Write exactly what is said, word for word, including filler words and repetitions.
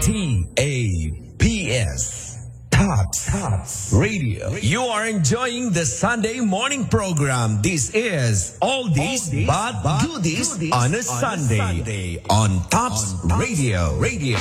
T A P S. Tops, Tops Radio. You are enjoying the Sunday morning program. This is All This But Goodies on a Sunday on Tops Radio. Radio.